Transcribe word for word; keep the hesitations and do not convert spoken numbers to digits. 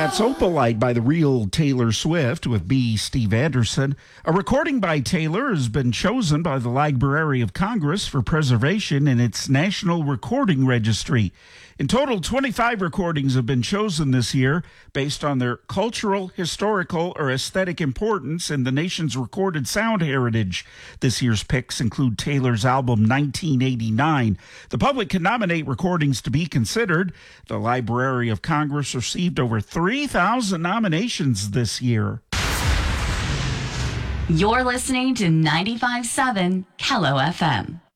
That's Opalite by the real Taylor Swift with B. Steve Anderson. A recording by Taylor has been chosen by the Library of Congress for preservation in its National Recording Registry. In total, twenty-five recordings have been chosen this year based on their cultural, historical, or aesthetic importance in the nation's recorded sound heritage. This year's picks include Taylor's album nineteen eighty-nine. The public can nominate recordings to be considered. The Library of Congress received over three thousand nominations this year. You're listening to ninety-five point seven Kello F M.